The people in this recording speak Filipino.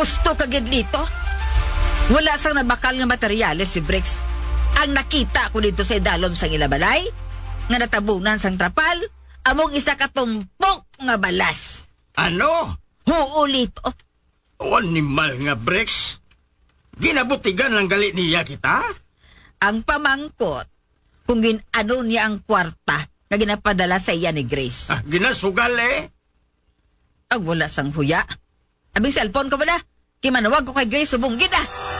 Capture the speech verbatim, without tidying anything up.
Husto kagid dito. Wala sang nabakal nga materyales si Bricks. Ang nakita ko dito sa idalom sang ilabalay, nga natabunan sang trapal, among isa katumpok nga balas. Ano? Oo, Lito. O animal nga, Brex. Ginabutigan lang gali niya kita? Ang pamangkot, kung gin-ano niya ang kwarta na ginapadala sa iya ni Grace. Ah, ginasugal eh. Ang wala sang huya. Abing cellphone ko ba na? Kimanawag ko kay Grace subunggid ah.